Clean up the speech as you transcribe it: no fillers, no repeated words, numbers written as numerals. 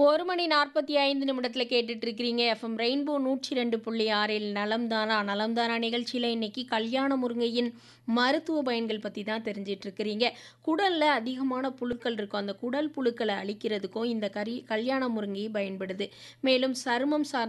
1 மணி 45 நிமிடத்துல கேட்டுட்டு இருக்கிறீங்க. FM rainbow 102.6 நலம் தானா நலம் தானா நிகழ்ச்சியில இன்னைக்கு கல்யாண முருங்கையின் மருத்துவ பயன்கள் பத்தி தான் தெரிஞ்சிட்டு இருக்கிறீங்க. குடல்ல அதிகமான புழுக்கள் இருக்கும். அந்த குடல் புழுக்களை அழிக்கிறதுக்கும் இந்த கல்யாண முருங்கை பயன்படுது. மேலும் சருமம் சார்ந்த